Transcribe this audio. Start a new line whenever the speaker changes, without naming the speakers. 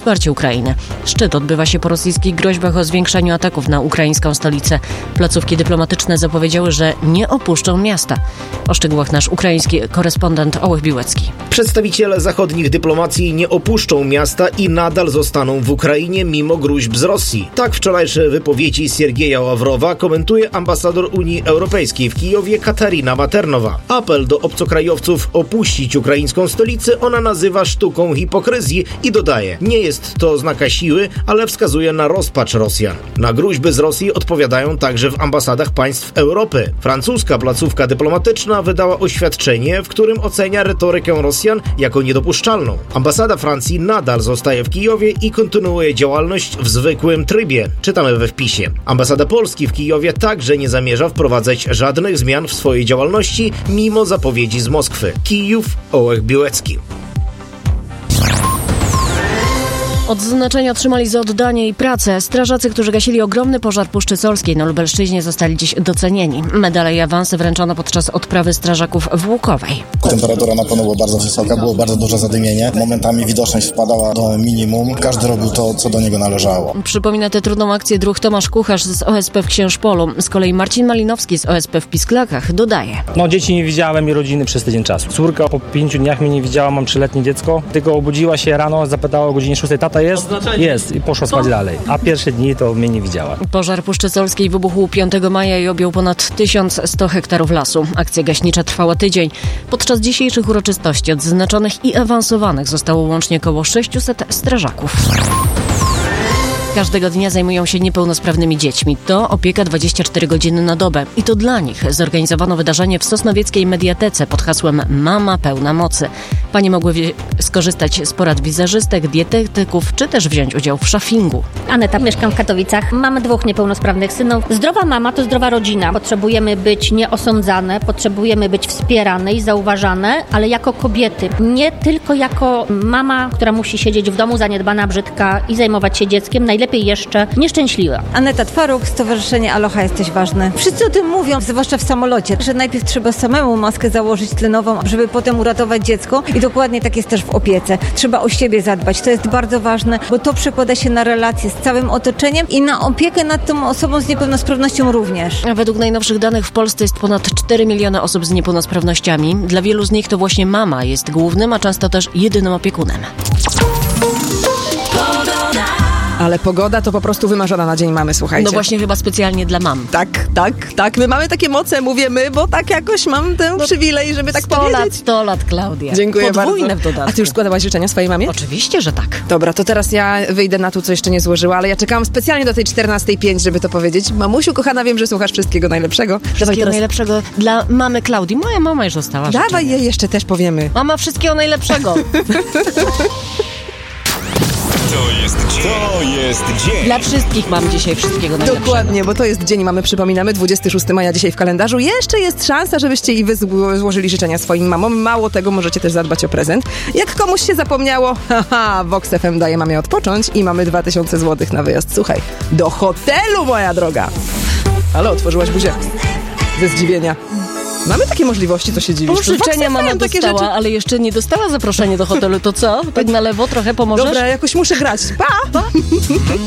wsparcie Ukrainy. Szczyt odbywa się po rosyjskich groźbach o zwiększaniu ataków na ukraińską stolicę. Placówki dyplomatyczne zapowiedziały, że nie opuszczą miasta. O szczegółach nasz ukraiński korespondent Ołech Biłecki.
Przedstawiciele zachodnich dyplomacji nie opuszczą miasta i nadal zostaną w Ukrainie mimo gróźb z Rosji. Tak wczorajsze wypowiedzi Siergieja Ławrowa komentuje ambasador Unii Europejskiej w Kijowie Katarina Maternowa. Apel do obcokrajowców opuścić ukraińską stolicę ona nazywa sztuką hipokryzji i dodaje: nie jest to oznaka siły, ale wskazuje na rozpacz Rosjan. Na groźby z Rosji odpowiadają także w ambasadach państw Europy. Francuska placówka dyplomatyczna wydała oświadczenie, w którym ocenia retorykę Rosjan jako niedopuszczalną. Ambasada Francji nadal zostaje w Kijowie i kontynuuje działalność w zwykłym trybie, czytamy we wpisie. Ambasada Polski w Kijowie także nie zamierza wprowadzać żadnych zmian w swojej działalności, mimo zapowiedzi z Moskwy. Kijów, Ołech Biłecki.
Odznaczenia otrzymali za oddanie i pracę. Strażacy, którzy gasili ogromny pożar Puszczy Solskiej na Lubelszczyźnie, zostali dziś docenieni. Medale i awanse wręczono podczas odprawy strażaków w Łukowej.
Temperatura na pewno była bardzo wysoka, było bardzo duże zadymienie. Momentami widoczność spadała do minimum. Każdy robił to, co do niego należało.
Przypomina tę trudną akcję druh Tomasz Kucharz z OSP w Księżpolu. Z kolei Marcin Malinowski z OSP w Pisklakach dodaje.
Dzieci nie widziałem i rodziny przez tydzień czasu. Córka po 5 dniach mnie nie widziała, mam 3-letnie dziecko. Tylko obudziła się rano, zapytała o godzinie 6: tata jest? Jest i poszła spać dalej. A pierwsze dni to mnie nie widziała.
Pożar Puszczy Solskiej wybuchł 5 maja i objął ponad 1100 hektarów lasu. Akcja gaśnicza trwała tydzień. Podczas dzisiejszych uroczystości odznaczonych i awansowanych zostało łącznie około 600 strażaków. Każdego dnia zajmują się niepełnosprawnymi dziećmi. To opieka 24 godziny na dobę. I to dla nich zorganizowano wydarzenie w Sosnowieckiej Mediatece pod hasłem Mama pełna mocy. Panie mogły skorzystać z porad wizerzystek, dietetyków, czy też wziąć udział w szaffingu.
Aneta, mieszkam w Katowicach. Mamy 2 niepełnosprawnych synów. Zdrowa mama to zdrowa rodzina. Potrzebujemy być nieosądzane, potrzebujemy być wspierane i zauważane, ale jako kobiety. Nie tylko jako mama, która musi siedzieć w domu, zaniedbana, brzydka i zajmować się dzieckiem. Najlepiej jeszcze nieszczęśliwa.
Aneta Twaruk, Stowarzyszenie Aloha Jesteś Ważny. Wszyscy o tym mówią, zwłaszcza w samolocie, że najpierw trzeba samemu maskę założyć tlenową, żeby potem uratować dziecko i dokładnie tak jest też w opiece. Trzeba o siebie zadbać, to jest bardzo ważne, bo to przekłada się na relacje z całym otoczeniem i na opiekę nad tą osobą z niepełnosprawnością również.
Według najnowszych danych w Polsce jest ponad 4 miliony osób z niepełnosprawnościami. Dla wielu z nich to właśnie mama jest głównym, a często też jedynym opiekunem.
Ale pogoda to po prostu wymarzona na dzień mamy, słuchajcie.
No właśnie chyba specjalnie dla mam.
Tak. My mamy takie moce, mówię my, bo tak jakoś mam ten przywilej, żeby tak powiedzieć.
100 lat, Klaudia.
Dziękuję
Podwójne
bardzo.
w dodatku.
A ty już składałaś życzenia swojej mamie?
Oczywiście, że tak.
Dobra, to teraz ja wyjdę na to, co jeszcze nie złożyła, ale ja czekałam specjalnie do tej 14:05, żeby to powiedzieć. Mamusiu, kochana, wiem, że słuchasz wszystkiego najlepszego.
Wszystkiego najlepszego dla mamy Klaudii. Moja mama już dostała życzenia.
Dawaj jej jeszcze też powiemy.
Mama, wszystkiego najlepszego.
To jest dzień.
Dla wszystkich mam dzisiaj wszystkiego najlepszego.
Dokładnie, bo to jest dzień, mamy, przypominamy, 26 maja dzisiaj w kalendarzu. Jeszcze jest szansa, żebyście i wy złożyli życzenia swoim mamom. Mało tego, możecie też zadbać o prezent. Jak komuś się zapomniało, Vox FM daje mamie odpocząć i mamy 2000 zł na wyjazd. Słuchaj, do hotelu, moja droga. Ale otworzyłaś buzię ze zdziwienia. Mamy takie możliwości, co się dziwisz?
Życzenia mama dostała, ale jeszcze nie dostała zaproszenia do hotelu. To co? Tak na lewo trochę pomożesz?
Dobra, jakoś muszę grać. Pa!